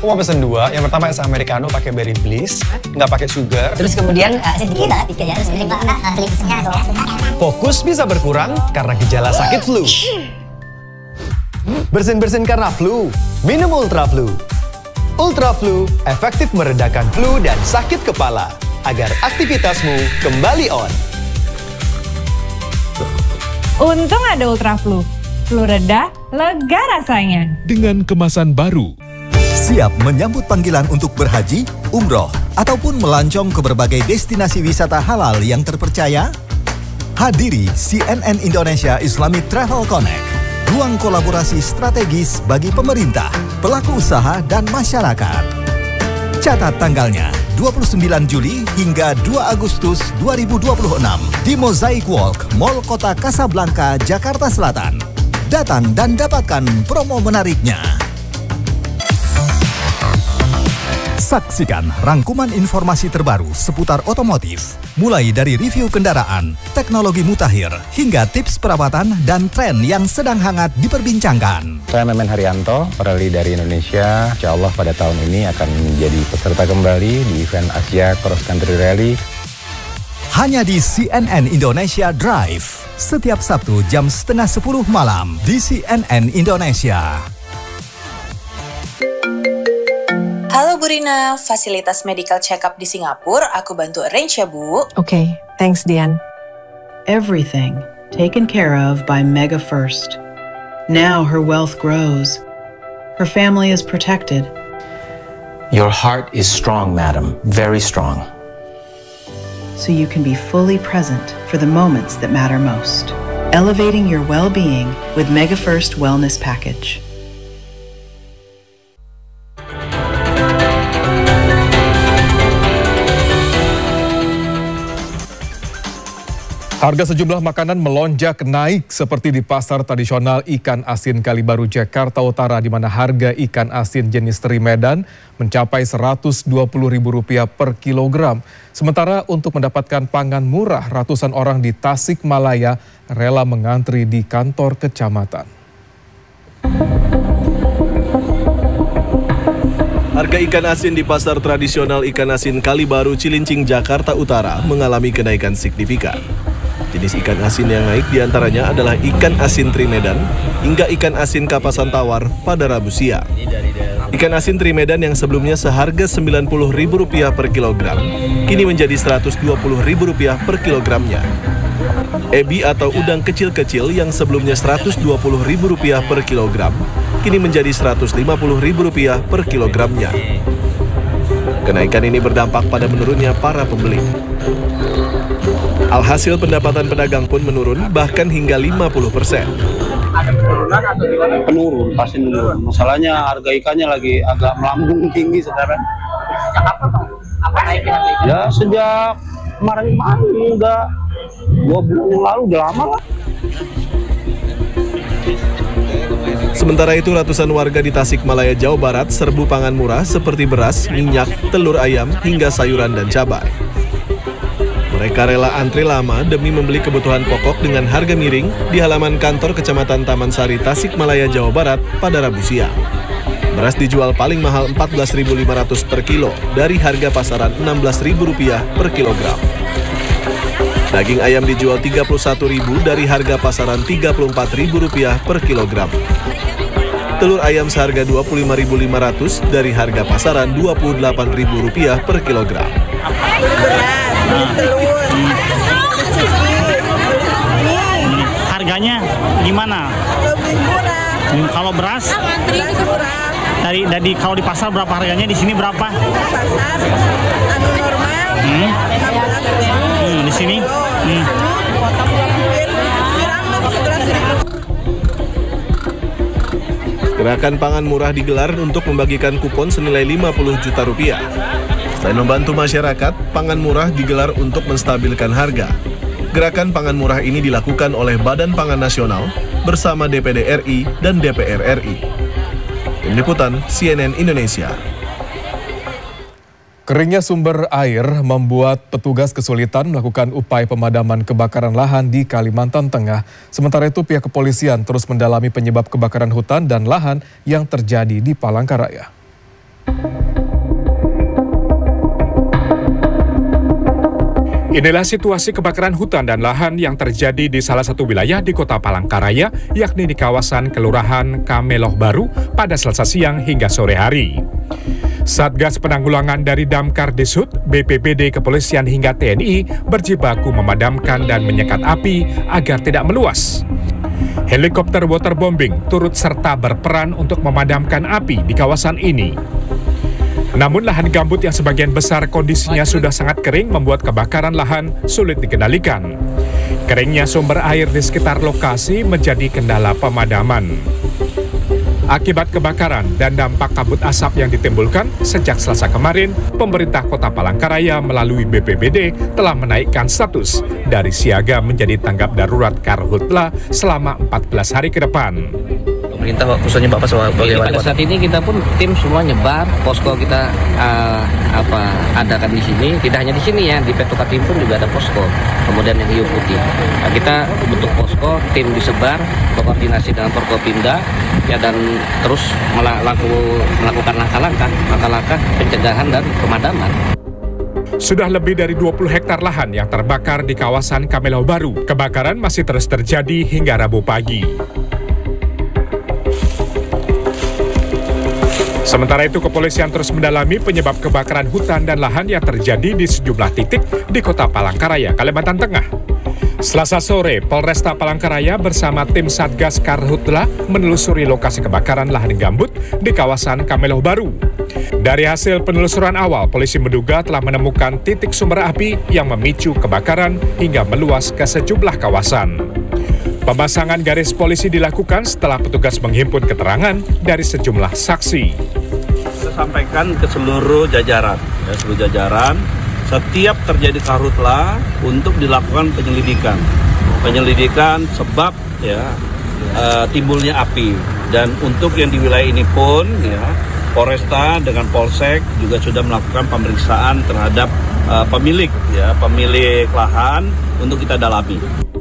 Aku mau pesen 2. Yang pertama es americano pakai berry bliss, nggak pakai sugar. Terus kemudian sedikit lah, Fokus bisa berkurang karena gejala sakit flu. Bersin-bersin karena flu, minum Ultra Flu. Ultra Flu efektif meredakan flu dan sakit kepala agar aktivitasmu kembali on. Untung ada Ultra Flu. Flu reda, lega rasanya. Dengan kemasan baru. Siap menyambut panggilan untuk berhaji, umroh, ataupun melancong ke berbagai destinasi wisata halal yang terpercaya? Hadiri CNN Indonesia Islamic Travel Connect. Ruang kolaborasi strategis bagi pemerintah, pelaku usaha, dan masyarakat. Catat tanggalnya, 29 Juli hingga 2 Agustus 2026 di Mosaic Walk, Mall Kota Kasablanka, Jakarta Selatan. Datang dan dapatkan promo menariknya. Saksikan rangkuman informasi terbaru seputar otomotif, mulai dari review kendaraan, teknologi mutakhir, hingga tips perawatan dan tren yang sedang hangat diperbincangkan. Saya Memen Haryanto, rally dari Indonesia. Insya Allah pada tahun ini akan menjadi peserta kembali di event Asia Cross Country Rally. Hanya di CNN Indonesia Drive, setiap Sabtu jam 9:30 malam di CNN Indonesia. Halo Bu Rina, fasilitas medical check-up di Singapura aku bantu arrange ya Bu. Okay, thanks Dian. Everything taken care of by Mega First. Now her wealth grows. Her family is protected. Your heart is strong, madam, very strong. So you can be fully present for the moments that matter most. Elevating your well-being with Mega First Wellness Package. Harga sejumlah makanan melonjak naik seperti di pasar tradisional ikan asin Kalibaru, Jakarta Utara, di mana harga ikan asin jenis teri Medan mencapai Rp120.000 per kilogram. Sementara untuk mendapatkan pangan murah, ratusan orang di Tasikmalaya rela mengantri di kantor kecamatan. Harga ikan asin di pasar tradisional ikan asin Kalibaru, Cilincing, Jakarta Utara mengalami kenaikan signifikan. Jenis ikan asin yang naik diantaranya adalah ikan asin teri Medan hingga ikan asin kapasan tawar pada Rabu siang. Ikan asin teri Medan yang sebelumnya seharga Rp90.000 per kilogram, kini menjadi Rp120.000 per kilogramnya. Ebi atau udang kecil-kecil yang sebelumnya Rp120.000 per kilogram, kini menjadi Rp150.000 per kilogramnya. Kenaikan ini berdampak pada menurunnya para pembeli. Alhasil pendapatan pedagang pun menurun bahkan hingga 50%. Ada penurunan atau gimana? Penurun, pasti menurun. Masalahnya harga ikannya lagi agak melambung tinggi sekarang. Sejak apa Bang? Apa naiknya? Ya sejak kemarin-kemarin, udah 2 bulan yang lalu, udah lama lah. Sementara itu ratusan warga di Tasikmalaya, Jawa Barat serbu pangan murah seperti beras, minyak, telur ayam, hingga sayuran dan cabai. Mereka rela antri lama demi membeli kebutuhan pokok dengan harga miring di halaman kantor Kecamatan Taman Sari, Tasikmalaya, Jawa Barat pada Rabu siang. Beras dijual paling mahal Rp14.500 per kilo dari harga pasaran Rp16.000 per kilogram. Daging ayam dijual Rp31.000 dari harga pasaran Rp34.000 per kilogram. Telur ayam seharga Rp25.500 dari harga pasaran Rp28.000 per kilogram. Harganya gimana? Lebih murah. Kalau beras? Murah. Dari kalau di pasar berapa harganya? Di sini berapa? Pasar normal. 16.000. Di sini? Gerakan pangan murah digelar untuk membagikan kupon senilai Rp50 juta. Selain membantu masyarakat, pangan murah digelar untuk menstabilkan harga. Gerakan pangan murah ini dilakukan oleh Badan Pangan Nasional bersama DPD RI dan DPR RI. Tim Liputan CNN Indonesia. Keringnya sumber air membuat petugas kesulitan melakukan upaya pemadaman kebakaran lahan di Kalimantan Tengah. Sementara itu pihak kepolisian terus mendalami penyebab kebakaran hutan dan lahan yang terjadi di Palangkaraya. Inilah situasi kebakaran hutan dan lahan yang terjadi di salah satu wilayah di Kota Palangkaraya, yakni di kawasan Kelurahan Kameloh Baru pada Selasa siang hingga sore hari. Satgas Penanggulangan dari Damkar Dishub, BPBD, Kepolisian hingga TNI berjibaku memadamkan dan menyekat api agar tidak meluas. Helikopter waterbombing turut serta berperan untuk memadamkan api di kawasan ini. Namun lahan gambut yang sebagian besar kondisinya sudah sangat kering membuat kebakaran lahan sulit dikendalikan. Keringnya sumber air di sekitar lokasi menjadi kendala pemadaman. Akibat kebakaran dan dampak kabut asap yang ditimbulkan sejak Selasa kemarin, pemerintah Kota Palangkaraya melalui BPBD telah menaikkan status dari siaga menjadi tanggap darurat karhutla selama 14 hari ke depan. Pemerintah khususnya Bapak sebagai pada saat ini kita pun tim semua nyebar, posko kita adakan di sini, tidak hanya di sini ya, di Petukatim pun juga ada posko, kemudian yang Hiu Putih. Nah, kita bentuk posko, tim disebar, koordinasi dengan Forkopimda ya, dan terus melakukan langkah-langkah pencegahan dan pemadaman. Sudah lebih dari 20 hektar lahan yang terbakar di kawasan Kameloh Baru. Kebakaran masih terus terjadi hingga Rabu pagi. Sementara itu, kepolisian terus mendalami penyebab kebakaran hutan dan lahan yang terjadi di sejumlah titik di Kota Palangkaraya, Kalimantan Tengah. Selasa sore, Polresta Palangkaraya bersama tim Satgas Karhutla menelusuri lokasi kebakaran lahan gambut di kawasan Kameloh Baru. Dari hasil penelusuran awal, polisi menduga telah menemukan titik sumber api yang memicu kebakaran hingga meluas ke sejumlah kawasan. Pemasangan garis polisi dilakukan setelah petugas menghimpun keterangan dari sejumlah saksi. Kita sampaikan ke seluruh jajaran, setiap terjadi karhutla untuk dilakukan penyelidikan sebab timbulnya api. Dan untuk yang di wilayah ini pun Polresta dengan Polsek juga sudah melakukan pemeriksaan terhadap pemilik lahan untuk kita dalami.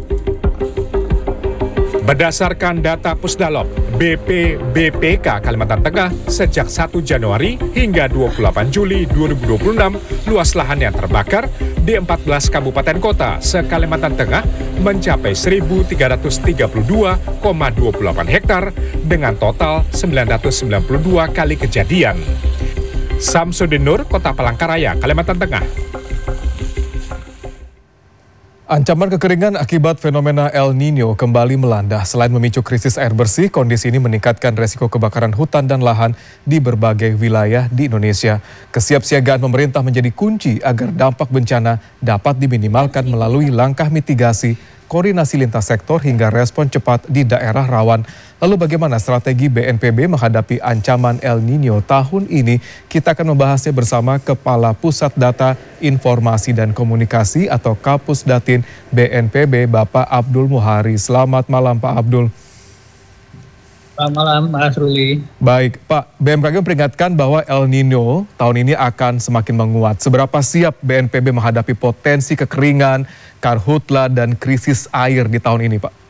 Berdasarkan data Pusdalop, BPBPK Kalimantan Tengah, sejak 1 Januari hingga 28 Juli 2026, luas lahan yang terbakar di 14 kabupaten kota se-Kalimantan Tengah mencapai 1.332,28 hektar dengan total 992 kali kejadian. Samsudin Nur, Kota Palangkaraya, Kalimantan Tengah. Ancaman kekeringan akibat fenomena El Nino kembali melanda. Selain memicu krisis air bersih, kondisi ini meningkatkan resiko kebakaran hutan dan lahan di berbagai wilayah di Indonesia. Kesiapsiagaan pemerintah menjadi kunci agar dampak bencana dapat diminimalkan melalui langkah mitigasi, koordinasi lintas sektor hingga respon cepat di daerah rawan. Lalu bagaimana strategi BNPB menghadapi ancaman El Nino tahun ini? Kita akan membahasnya bersama Kepala Pusat Data Informasi dan Komunikasi atau Kapusdatin BNPB, Bapak Abdul Muhari. Selamat malam Pak Abdul. Selamat malam Mas Ruli. Baik Pak, BMKG memperingatkan bahwa El Nino tahun ini akan semakin menguat. Seberapa siap BNPB menghadapi potensi kekeringan, karhutla dan krisis air di tahun ini Pak?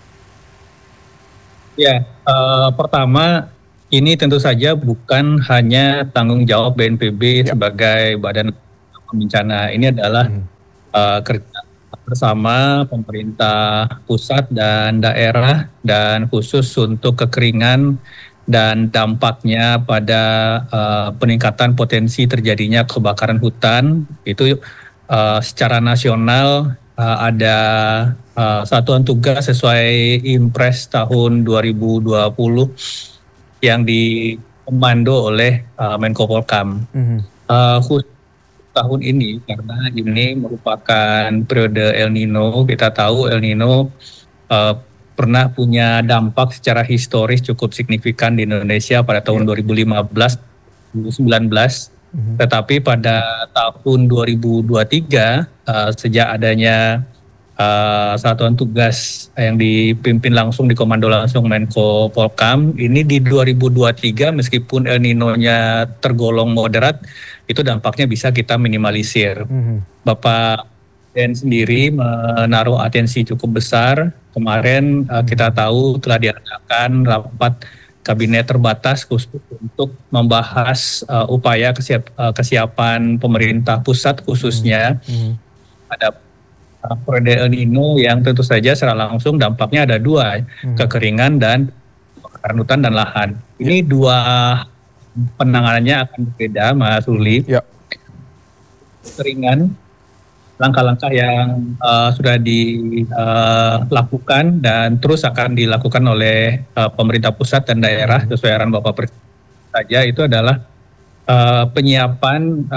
Ya, pertama ini tentu saja bukan hanya tanggung jawab BNPB sebagai badan bencana. Ini adalah kerja bersama pemerintah pusat dan daerah, dan khusus untuk kekeringan dan dampaknya pada peningkatan potensi terjadinya kebakaran hutan. Itu secara nasional ada satuan tugas sesuai Impres tahun 2020 yang dikomando oleh Menko Polkam. Khusus tahun ini, karena ini merupakan periode El Nino, kita tahu El Nino pernah punya dampak secara historis cukup signifikan di Indonesia pada tahun 2015-2019. Tetapi pada tahun 2023, sejak adanya satuan tugas yang dipimpin langsung, dikomando langsung Menko Polkam, ini di 2023 meskipun El Nino-nya tergolong moderat, itu dampaknya bisa kita minimalisir. Bapak Presiden sendiri menaruh atensi cukup besar. Kemarin kita tahu telah diadakan rapat kabinet terbatas khusus untuk membahas upaya kesiapan pemerintah pusat khususnya ada periode El Nino yang tentu saja secara langsung dampaknya ada dua, kekeringan dan kebakaran hutan dan lahan. Ini dua penanganannya akan berbeda, Mas Ruli. Kekeringan, langkah-langkah yang sudah dilakukan dan terus akan dilakukan oleh pemerintah pusat dan daerah sesuai arahan Bapak Presiden saja, itu adalah penyiapan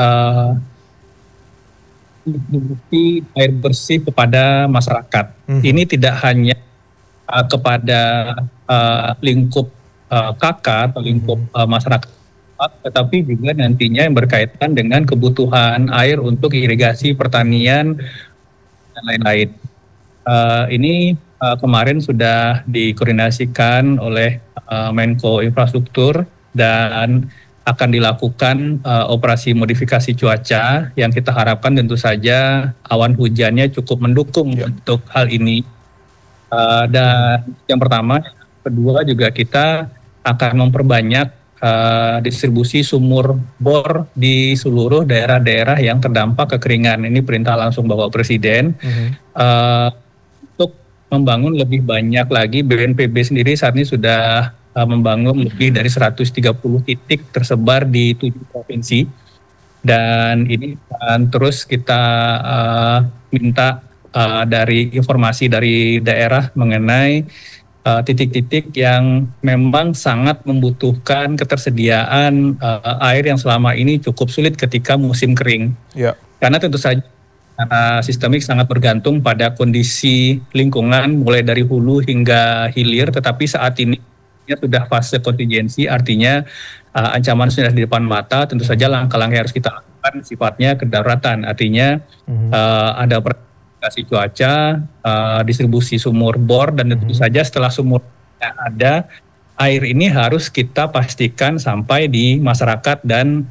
distribusi air bersih kepada masyarakat. Ini tidak hanya kepada lingkup KK atau lingkup masyarakat, tetapi juga nantinya yang berkaitan dengan kebutuhan air untuk irigasi, pertanian, dan lain-lain. Ini kemarin sudah dikoordinasikan oleh Menko Infrastruktur dan akan dilakukan operasi modifikasi cuaca yang kita harapkan tentu saja awan hujannya cukup mendukung untuk hal ini. Dan yang pertama, kedua juga kita akan memperbanyak distribusi sumur bor di seluruh daerah-daerah yang terdampak kekeringan. Ini perintah langsung Bapak Presiden. Untuk membangun lebih banyak lagi, BNPB sendiri saat ini sudah membangun lebih dari 130 titik tersebar di 7 provinsi, dan ini akan terus kita minta dari informasi dari daerah mengenai titik-titik yang memang sangat membutuhkan ketersediaan air yang selama ini cukup sulit ketika musim kering. Karena tentu saja karena sistemik sangat bergantung pada kondisi lingkungan mulai dari hulu hingga hilir, tetapi saat ini sudah fase kontingensi, artinya ancaman sudah di depan mata. Tentu saja langkah-langkah yang harus kita lakukan sifatnya kedaruratan, artinya ada verifikasi cuaca, distribusi sumur bor, dan tentu saja setelah sumur ada, air ini harus kita pastikan sampai di masyarakat dan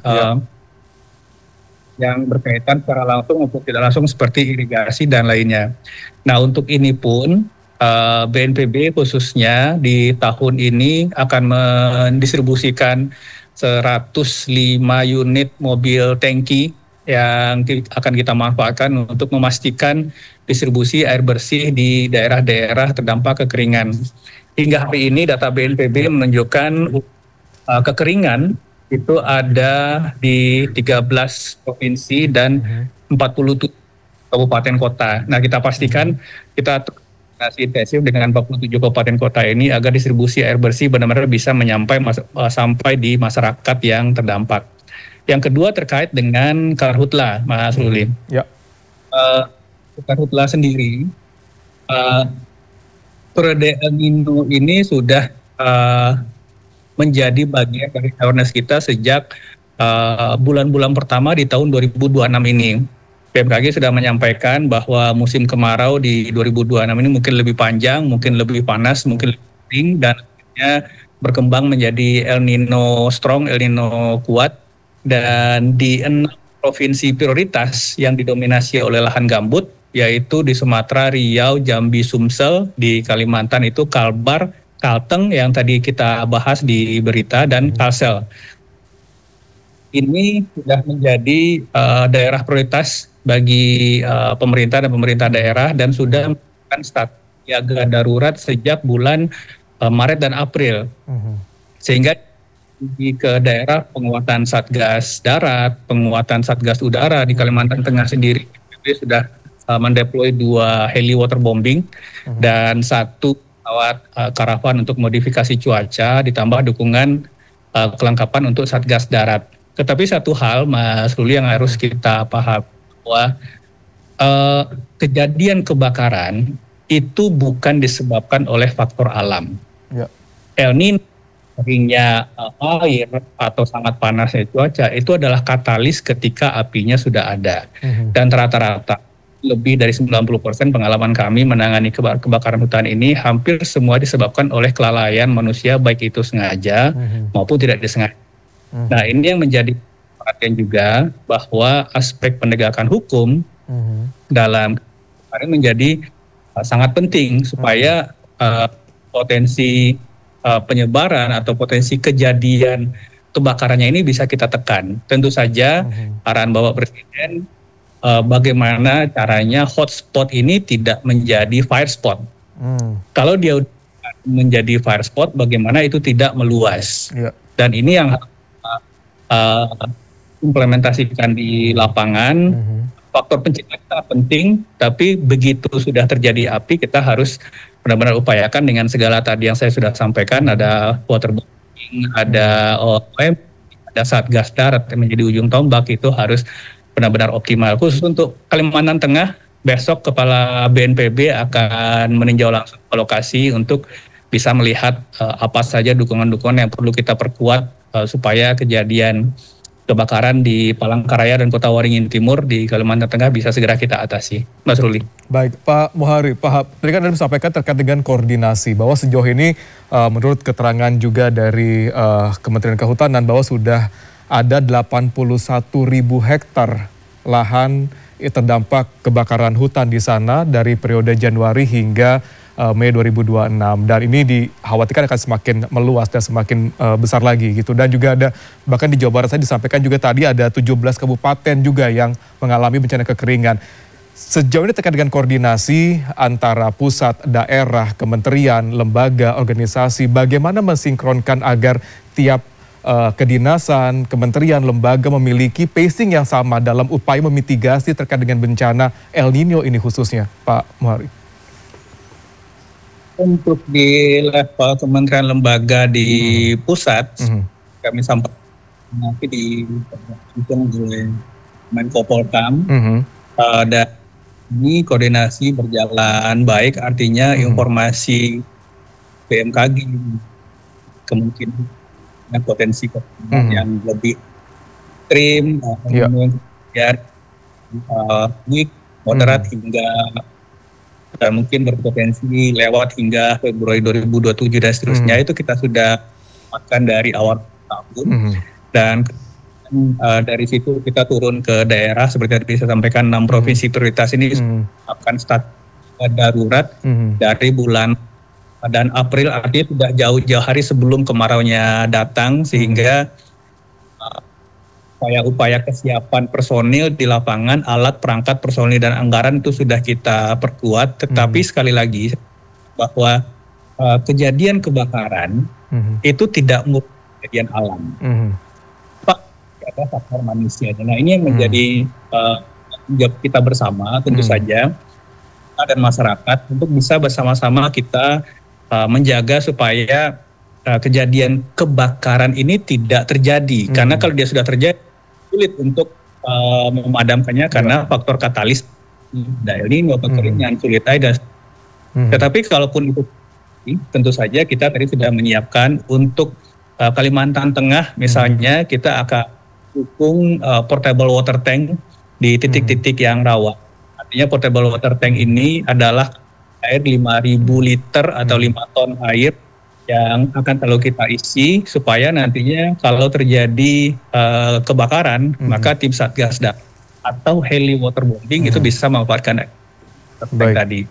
yang berkaitan secara langsung maupun tidak langsung seperti irigasi dan lainnya. Nah, untuk ini pun BNPB khususnya di tahun ini akan mendistribusikan 105 unit mobil tangki yang akan kita manfaatkan untuk memastikan distribusi air bersih di daerah-daerah terdampak kekeringan. Hingga hari ini data BNPB menunjukkan kekeringan itu ada di 13 provinsi dan 47 kabupaten kota. Nah, kita pastikan kita intensif dengan 47 kabupaten kota ini agar distribusi air bersih benar-benar bisa sampai di masyarakat yang terdampak. Yang kedua terkait dengan Karhutla, Mas Ruli. Karhutla sendiri, periode El Nino ini sudah menjadi bagian dari awareness kita sejak bulan-bulan pertama di tahun 2026 ini. BMKG sudah menyampaikan bahwa musim kemarau di 2026 ini mungkin lebih panjang, mungkin lebih panas, mungkin lebih kering, dan akhirnya berkembang menjadi El Nino strong, El Nino kuat. Dan di 6 provinsi prioritas yang didominasi oleh lahan gambut, yaitu di Sumatera, Riau, Jambi, Sumsel, di Kalimantan itu Kalbar, Kalteng yang tadi kita bahas di berita, dan Kalsel. Ini sudah menjadi daerah prioritas bagi pemerintah dan pemerintah daerah, dan sudah melakukan status siaga darurat sejak bulan Maret dan April. Sehingga ke daerah penguatan Satgas Darat, penguatan Satgas Udara di Kalimantan Tengah sendiri sudah mendeploy 2 heli waterbombing dan 1 pesawat karavan untuk modifikasi cuaca, ditambah dukungan kelengkapan untuk Satgas Darat. Tetapi satu hal, Mas Ruli, yang harus kita paham bahwa kejadian kebakaran itu bukan disebabkan oleh faktor alam. El Nino, keringnya air atau sangat panasnya cuaca itu adalah katalis ketika apinya sudah ada. Dan rata-rata lebih dari 90% pengalaman kami menangani kebakaran hutan ini hampir semua disebabkan oleh kelalaian manusia, baik itu sengaja maupun tidak disengaja. Nah, ini yang menjadi perhatian juga bahwa aspek penegakan hukum dalam kemarin menjadi sangat penting supaya potensi penyebaran atau potensi kejadian kebakarannya ini bisa kita tekan. Tentu saja arahan Bapak Presiden bagaimana caranya hotspot ini tidak menjadi fire spot. Kalau dia menjadi fire spot, bagaimana itu tidak meluas. Dan ini yang implementasikan di lapangan. Faktor pencegahan sangat penting, tapi begitu sudah terjadi api, kita harus benar-benar upayakan dengan segala tadi yang saya sudah sampaikan. Ada waterboarding, ada OM, ada Satgas Darat yang menjadi ujung tombak, itu harus benar-benar optimal. Khusus untuk Kalimantan Tengah, besok Kepala BNPB akan meninjau langsung ke lokasi untuk bisa melihat apa saja dukungan-dukungan yang perlu kita perkuat supaya kejadian kebakaran di Palangkaraya dan Kota Waringin Timur di Kalimantan Tengah bisa segera kita atasi. Mas Ruli. Baik, Pak Muhari, tadi kan Anda sampaikan terkait dengan koordinasi, bahwa sejauh ini menurut keterangan juga dari Kementerian Kehutanan bahwa sudah ada 81.000 hektar lahan terdampak kebakaran hutan di sana dari periode Januari hingga Mei 2026, dan ini dikhawatirkan akan semakin meluas dan semakin besar lagi gitu. Dan juga ada, bahkan di Jawa Barat saya disampaikan juga tadi ada 17 kabupaten juga yang mengalami bencana kekeringan. Sejauh ini terkait dengan koordinasi antara pusat, daerah, kementerian, lembaga, organisasi, bagaimana mensinkronkan agar tiap kedinasan, kementerian, lembaga memiliki pacing yang sama dalam upaya memitigasi terkait dengan bencana El Nino ini khususnya, Pak Muhari? Untuk di level kementerian lembaga di pusat, kami sampaikan nanti didukung oleh Menko Polkam, dan ini koordinasi berjalan baik, artinya informasi BMKG kemungkinan potensi yang lebih ekstrim, moderat hingga dan mungkin berpotensi lewat hingga Februari 2027 dan seterusnya. Itu kita sudah makan dari awal tahun, dan dari situ kita turun ke daerah seperti tadi saya sampaikan. 6 provinsi prioritas ini akan status darurat dari bulan dan April, artinya sudah jauh-jauh hari sebelum kemaraunya datang, sehingga upaya kesiapan personil di lapangan, alat perangkat personil dan anggaran itu sudah kita perkuat. Tetapi sekali lagi bahwa kejadian kebakaran itu tidak murni kejadian alam, Pak, ada faktor manusianya. Nah, ini yang menjadi kita bersama tentu saja dan masyarakat untuk bisa bersama-sama kita menjaga supaya kejadian kebakaran ini tidak terjadi. Karena kalau dia sudah terjadi, sulit untuk memadamkannya karena faktor katalis El Nino, kekeringan, sulit air. Tetapi kalaupun itu, tentu saja kita tadi sudah menyiapkan untuk Kalimantan Tengah misalnya, kita akan dukung portable water tank di titik-titik yang rawan. Artinya portable water tank ini adalah air 5.000 liter atau 5 ton air yang akan lalu kita isi supaya nantinya kalau terjadi kebakaran, maka tim Satgas Darat atau heli waterboarding itu bisa memanfaatkan tadi.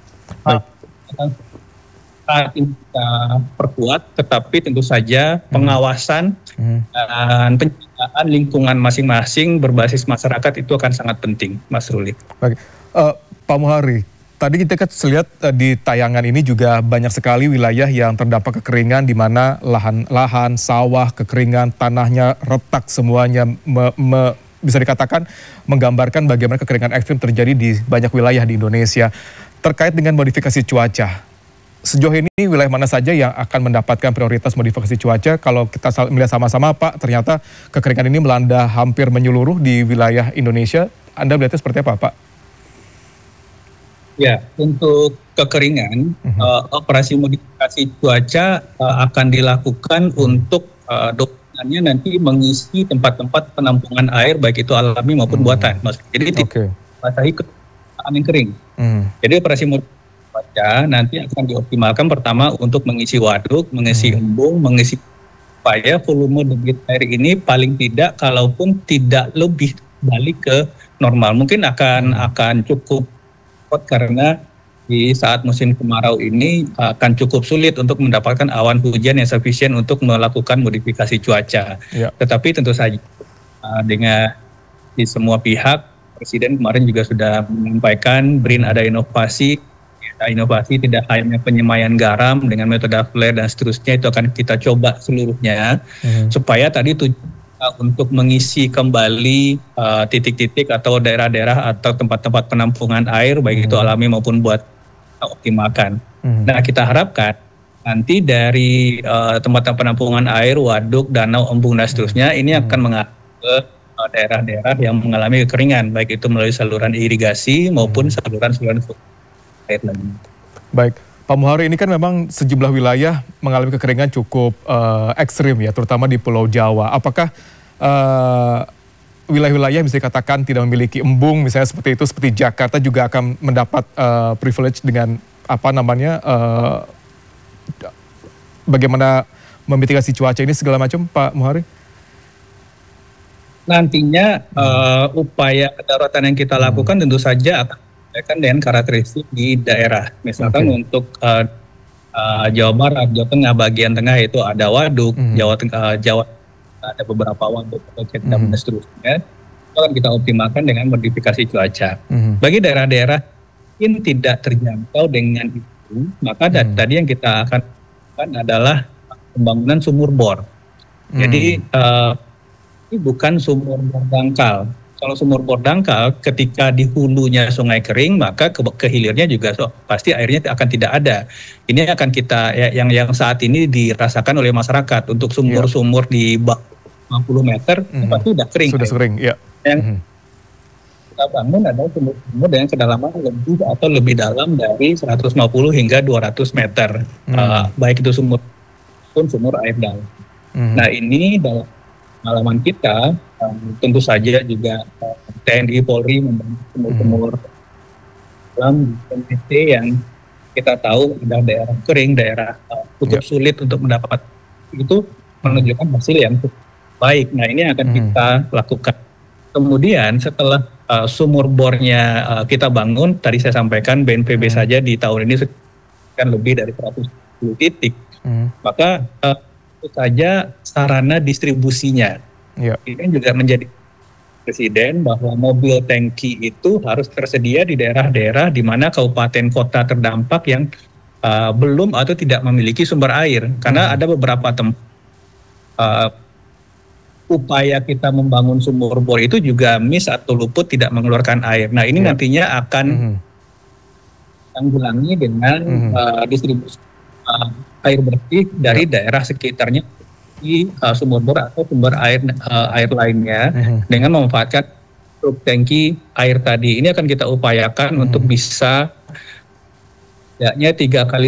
Saat ini kita perkuat, tetapi tentu saja pengawasan dan penjagaan lingkungan masing-masing berbasis masyarakat itu akan sangat penting, Mas Ruli. Baik, Pak Muhari, tadi kita kan lihat di tayangan ini juga banyak sekali wilayah yang terdampak kekeringan, di mana lahan sawah kekeringan, tanahnya retak semuanya, bisa dikatakan menggambarkan bagaimana kekeringan ekstrim terjadi di banyak wilayah di Indonesia. Terkait dengan modifikasi cuaca, sejauh ini wilayah mana saja yang akan mendapatkan prioritas modifikasi cuaca? Kalau kita melihat sama-sama, Pak, ternyata kekeringan ini melanda hampir menyeluruh di wilayah Indonesia. Anda melihatnya seperti apa, Pak? Ya, untuk kekeringan, operasi modifikasi cuaca akan dilakukan untuk dokumennya nanti mengisi tempat-tempat penampungan air, baik itu alami maupun buatan. Jadi basahi angin kering. Jadi operasi modifikasi cuaca nanti akan dioptimalkan pertama untuk mengisi waduk, mengisi embung, mengisi supaya volume debit air ini paling tidak, kalaupun tidak lebih balik ke normal. Mungkin akan cukup karena di saat musim kemarau ini akan cukup sulit untuk mendapatkan awan hujan yang sufisien untuk melakukan modifikasi cuaca. Tetapi tentu saja dengan di semua pihak Presiden kemarin juga sudah menyampaikan BRIN ada inovasi. Inovasi tidak hanya penyemaian garam dengan metode flare dan seterusnya, itu akan kita coba seluruhnya supaya tadi untuk mengisi kembali titik-titik atau daerah-daerah atau tempat-tempat penampungan air baik itu alami maupun buat optimalkan. Nah, kita harapkan nanti dari tempat penampungan air, waduk, danau, embung dan seterusnya ini akan mengalir ke daerah-daerah yang mengalami kekeringan baik itu melalui saluran irigasi maupun saluran air lagi. Baik, Pak Muhari, ini kan memang sejumlah wilayah mengalami kekeringan cukup ekstrim ya, terutama di Pulau Jawa. Apakah wilayah-wilayah bisa dikatakan tidak memiliki embung, misalnya seperti itu, seperti Jakarta juga akan mendapat privilege dengan bagaimana memitigasi cuaca ini segala macam, Pak Muhari? Nantinya upaya kedaruratan yang kita lakukan tentu saja akan dengan karakteristik di daerah. Misalkan untuk Jawa Barat, Jawa Tengah, bagian tengah itu ada waduk, Jawa ada beberapa waduk dan seterusnya. Itu akan kita optimalkan dengan modifikasi cuaca. Bagi daerah-daerah yang tidak terjangkau dengan itu, maka tadi yang kita akan lakukan adalah pembangunan sumur bor. Jadi ini bukan sumur bor dangkal. Kalau sumur bor dangkal, ketika di hulunya sungai kering, maka ke hilirnya juga pasti airnya akan tidak ada. Ini akan kita yang saat ini dirasakan oleh masyarakat untuk sumur-sumur di bawah 50 meter, pasti sudah kering. Sudah kering, ya. Yang kita bangun adalah sumur-sumur dengan kedalaman lebih atau lebih dalam dari 150 hingga 200 meter, baik itu sumur pun sumur air dalam. Nah, ini dalam pengalaman kita, tentu saja juga TNI Polri membantu sumur-sumur dalam NTT yang kita tahu ada daerah kering, daerah cukup sulit untuk mendapat itu menunjukkan hasil yang baik. Nah, ini akan kita lakukan. Kemudian setelah sumur bornya kita bangun, tadi saya sampaikan BNPB saja di tahun ini kan lebih dari 110 titik. Maka itu saja sarana distribusinya. Ini juga menjadi Presiden bahwa mobil tangki itu harus tersedia di daerah-daerah di mana kabupaten kota terdampak yang belum atau tidak memiliki sumber air. Karena ada beberapa tempat upaya kita membangun sumur bor itu juga miss atau luput tidak mengeluarkan air. Nah, ini nantinya akan tanggulangi dengan distribusi air bersih dari daerah sekitarnya di sumur bor atau sumber air lainnya dengan memanfaatkan truk tangki air tadi. Ini akan kita upayakan untuk bisa tidaknya 3 kali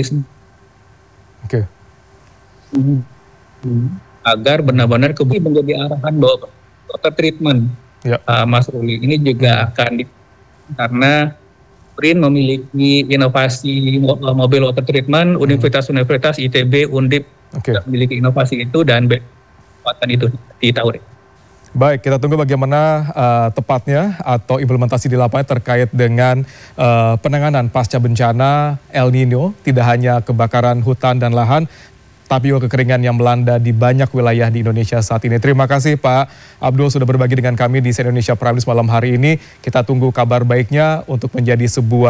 agar benar-benar menjadi arahan bahwa water treatment, Mas Ruli, ini juga akan karena BRIN memiliki inovasi mobil water treatment, universitas-universitas ITB, Undip memiliki inovasi itu dan kekuatan itu di tahun ini. Baik, kita tunggu bagaimana tepatnya atau implementasi di lapangan terkait dengan penanganan pasca bencana El Nino, tidak hanya kebakaran hutan dan lahan, tapi juga kekeringan yang melanda di banyak wilayah di Indonesia saat ini. Terima kasih Pak Abdul sudah berbagi dengan kami di CNN Indonesia Prime News malam hari ini. Kita tunggu kabar baiknya untuk menjadi sebuah